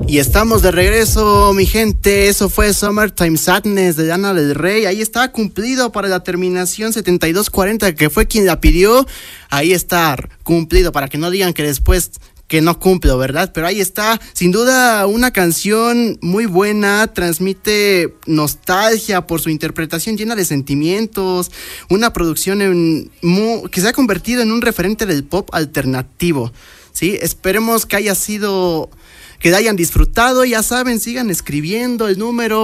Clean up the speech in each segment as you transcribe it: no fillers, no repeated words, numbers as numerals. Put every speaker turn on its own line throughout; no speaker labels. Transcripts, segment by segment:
Y estamos de regreso, mi gente. Eso fue Summertime Sadness de Lana del Rey. Ahí está, cumplido para la terminación 7240, que fue quien la pidió. Ahí está, cumplido, para que no digan que después que no cumplo, ¿verdad? Pero ahí está, sin duda una canción muy buena, transmite nostalgia por su interpretación llena de sentimientos, una producción que se ha convertido en un referente del pop alternativo, ¿sí? Esperemos que que la hayan disfrutado. Ya saben, sigan escribiendo el número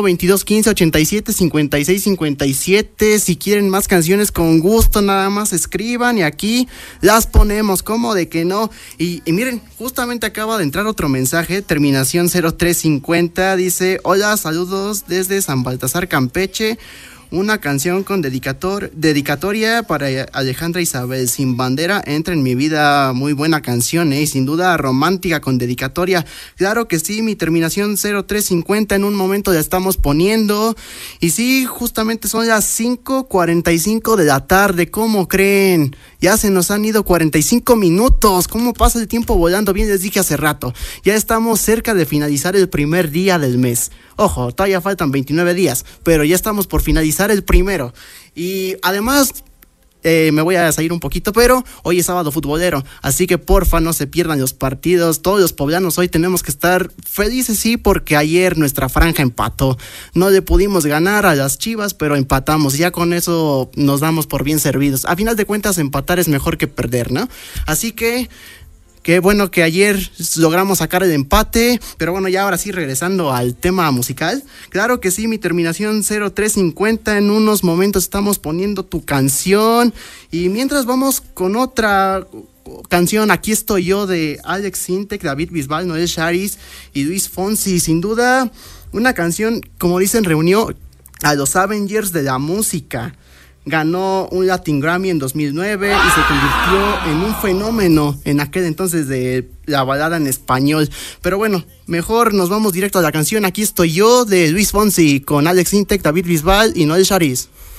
2215-875657. Si quieren más canciones, con gusto, nada más escriban y aquí las ponemos. ¿Cómo de que no? Y miren, justamente acaba de entrar otro mensaje, terminación 0350, dice: hola, saludos desde San Baltasar, Campeche. Una canción con dedicatoria para Alejandra Isabel, Sin Bandera entra en mi vida. Muy buena canción, sin duda romántica con dedicatoria. Claro que sí, mi terminación 0350, en un momento la estamos poniendo. Y sí, justamente son las 5:45 de la tarde. ¿Cómo creen? Ya se nos han ido 45 minutos. ¿Cómo pasa el tiempo volando? Bien les dije hace rato. Ya estamos cerca de finalizar el primer día del mes. Ojo, todavía faltan 29 días, pero ya estamos por finalizar el primero. Y además, me voy a salir un poquito, pero hoy es sábado futbolero, así que porfa no se pierdan los partidos. Todos los poblanos hoy tenemos que estar felices, sí, porque ayer nuestra franja empató. No le pudimos ganar a las Chivas, pero empatamos. Ya con eso nos damos por bien servidos. A final de cuentas, empatar es mejor que perder, ¿no? Así que qué bueno que ayer logramos sacar el empate, pero bueno, ya ahora sí, regresando al tema musical. Claro que sí, mi terminación 0350, en unos momentos estamos poniendo tu canción. Y mientras vamos con otra canción, Aquí estoy yo, de Alex Sintek, David Bisbal, Noel Charis y Luis Fonsi. Sin duda, una canción, como dicen, reunió a los Avengers de la música. Ganó un Latin Grammy en 2009 y se convirtió en un fenómeno en aquel entonces de la balada en español. Pero bueno, mejor nos vamos directo a la canción Aquí estoy yo, de Luis Fonsi, con Alex Sintek, David Bisbal y Noel Charis.